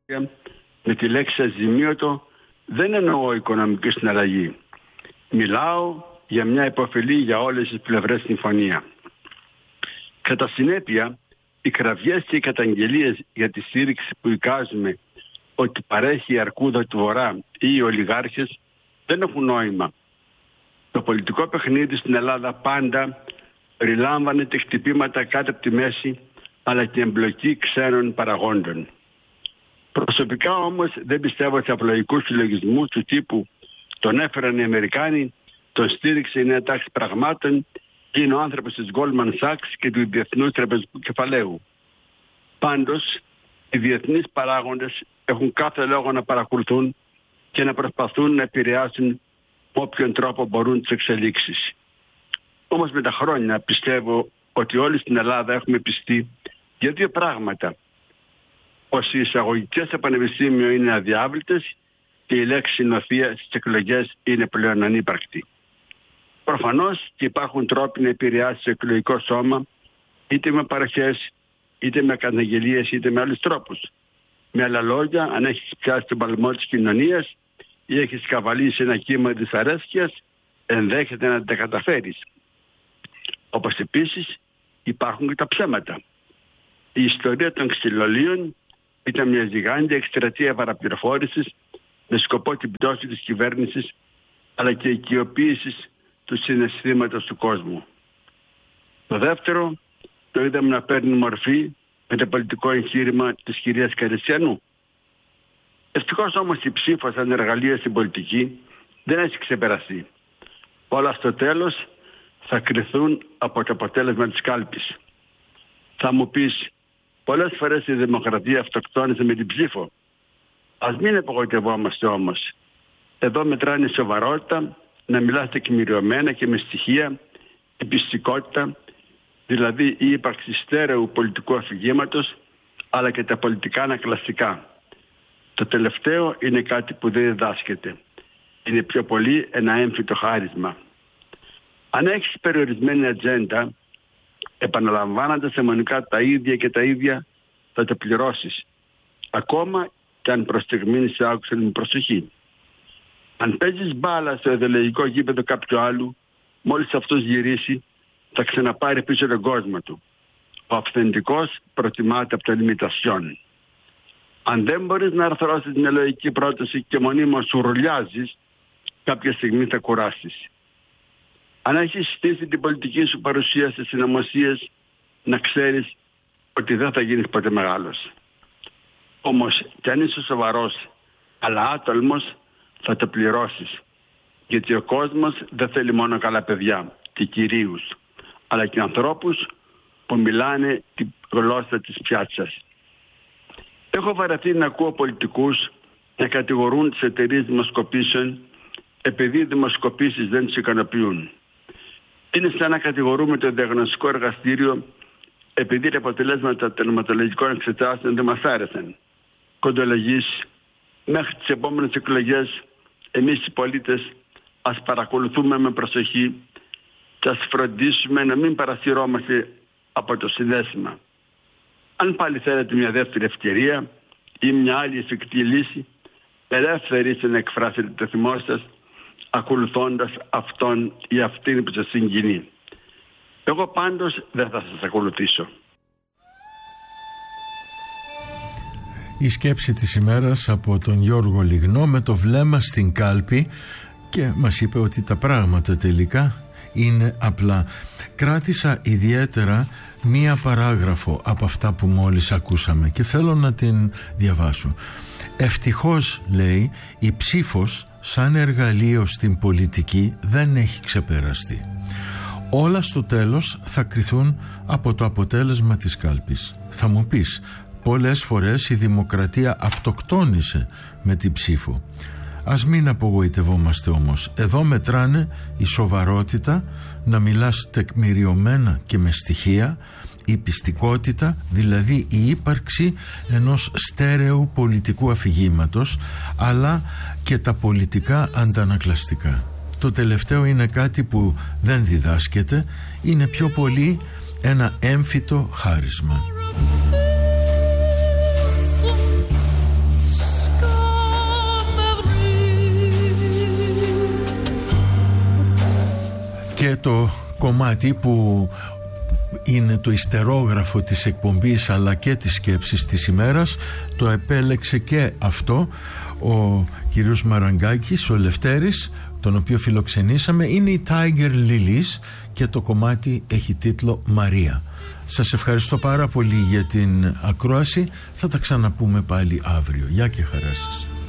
Με τη λέξη αζημίωτο δεν εννοώ οικονομική συναλλαγή. Μιλάω για μια υποφελή για όλες τις πλευρές συμφωνία. Κατά συνέπεια, οι κραυγές και οι καταγγελίες για τη στήριξη που εικάζουμε ότι παρέχει η αρκούδα του Βορρά ή οι ολιγάρχες δεν έχουν νόημα. Το πολιτικό παιχνίδι στην Ελλάδα πάντα περιλάμβανε τα χτυπήματα κάτω από τη μέση, αλλά και εμπλοκή ξένων παραγόντων. Προσωπικά όμως δεν πιστεύω σε απλοϊκούς συλλογισμούς του τύπου τον έφεραν οι Αμερικάνοι, τον στήριξε η νέα τάξη πραγμάτων και είναι ο άνθρωπος της Goldman Sachs και του Διεθνούς Τραπεζικού Κεφαλαίου. Πάντως, οι διεθνείς παράγοντες έχουν κάθε λόγο να παρακολουθούν και να προσπαθούν να επηρεάσουν με όποιον τρόπο μπορούν τις εξελίξεις. Όμως με τα χρόνια πιστεύω ότι όλοι στην Ελλάδα έχουμε πιστεί για δύο πράγματα. Πως οι εισαγωγικές στο πανεπιστήμιο είναι αδιάβλητες και η λέξη νοθεία στις εκλογές είναι πλέον ανύπαρκτη. Προφανώς και υπάρχουν τρόποι να επηρεάσει το εκλογικό σώμα είτε με παροχές, είτε με καταγγελίες, είτε με άλλους τρόπους. Με άλλα λόγια, αν έχεις πιάσει τον παλμό της κοινωνίας ή έχεις καβαλήσει ένα κύμα της αρέσκειας, ενδέχεται να τα καταφέρεις. Όπως επίσης υπάρχουν και τα ψέματα. Η ιστορία των ξυλολίων ήταν μια γιγάντια εκστρατεία παραπληροφόρησης με σκοπό την πτώση της κυβέρνησης αλλά και οικειοποίηση του συναισθήματος του κόσμου. Το δεύτερο το είδαμε να παίρνει μορφή με το πολιτικό εγχείρημα της κυρίας Καριστιανού. Ευτυχώς όμως η ψήφος σαν εργαλείο στην πολιτική δεν έχει ξεπεραστεί. Όλα στο τέλος θα κριθούν από το αποτέλεσμα της κάλπης. Θα μου πεις, πολλές φορές η δημοκρατία αυτοκτόνησε με την ψήφο. Ας μην απογοητευόμαστε όμως. Εδώ μετράνε η σοβαρότητα, να μιλάς τεκμηριωμένα και με στοιχεία, η πιστικότητα, δηλαδή η ύπαρξη στέρεου πολιτικού αφηγήματος, αλλά και τα πολιτικά ανακλαστικά. Το τελευταίο είναι κάτι που δεν διδάσκεται. Είναι πιο πολύ ένα έμφυτο χάρισμα. Αν έχεις περιορισμένη ατζέντα, επαναλαμβάνοντας αιμονικά τα ίδια και τα ίδια, θα τα πληρώσεις. Ακόμα και αν προς στιγμήν σε άκουσαν με προσοχή. Αν παίζεις μπάλα στο ιδεολογικό γήπεδο κάποιου άλλου, μόλις αυτός γυρίσει, θα ξαναπάρει πίσω τον κόσμο του. Ο αυθεντικός προτιμάται από το limitación. Αν δεν μπορείς να αρθρώσεις την λογική πρόταση και μονίμως σου ρουλιάζεις, κάποια στιγμή θα κουράσεις. Αν έχεις στήσει την πολιτική σου παρουσία στις συνωμοσίες, να ξέρεις ότι δεν θα γίνεις ποτέ μεγάλος. Όμως κι αν είσαι σοβαρός αλλά άτολμος, θα το πληρώσεις. Γιατί ο κόσμος δεν θέλει μόνο καλά παιδιά και κυρίους, αλλά και ανθρώπους που μιλάνε τη γλώσσα της πιάτσας. Έχω βαρεθεί να ακούω πολιτικούς να κατηγορούν τις εταιρείες δημοσκοπήσεων επειδή οι δημοσκοπήσεις δεν τους ικανοποιούν. Είναι σαν να κατηγορούμε το διαγνωστικό εργαστήριο επειδή τα αποτελέσματα των αιματολογικών εξετάσεων δεν μας άρεσαν. Κοντολογής, μέχρι τις επόμενες εκλογές εμείς οι πολίτες ας παρακολουθούμε με προσοχή και ας φροντίσουμε να μην παρασυρώμαστε από το συναίσθημα. Αν πάλι θέλετε μια δεύτερη ευκαιρία ή μια άλλη εφικτή λύση, ελεύθεροι είστε να εκφράσετε το θυμό σας ακολουθώντας αυτόν ή αυτήν που σας συγκινεί. Εγώ πάντως δεν θα σας ακολουθήσω. Η σκέψη της ημέρας από τον Γιώργο Λιγνό με το βλέμμα στην κάλπη, και μας είπε ότι τα πράγματα τελικά είναι απλά. Κράτησα ιδιαίτερα μία παράγραφο από αυτά που μόλις ακούσαμε και θέλω να την διαβάσω. Ευτυχώς, λέει, η ψήφος σαν εργαλείο στην πολιτική δεν έχει ξεπεραστεί. Όλα στο τέλος θα κριθούν από το αποτέλεσμα της κάλπης. Θα μου πεις, πολλές φορές η δημοκρατία αυτοκτόνησε με την ψήφο. Ας μην απογοητευόμαστε όμως. Εδώ μετράνε η σοβαρότητα, να μιλάς τεκμηριωμένα και με στοιχεία, η πιστικότητα, δηλαδή η ύπαρξη ενός στέρεου πολιτικού αφηγήματος, αλλά και τα πολιτικά αντανακλαστικά. Το τελευταίο είναι κάτι που δεν διδάσκεται, είναι πιο πολύ ένα έμφυτο χάρισμα. Και το κομμάτι που είναι το ιστερόγραφο της εκπομπής αλλά και της σκέψης της ημέρας, το επέλεξε και αυτό ο κύριος Μαραγκάκης, ο Λευτέρης, τον οποίο φιλοξενήσαμε. Είναι η Tiger Lilies και το κομμάτι έχει τίτλο Μαρία. Σας ευχαριστώ πάρα πολύ για την ακρόαση. Θα τα ξαναπούμε πάλι αύριο. Γεια και χαρά σας.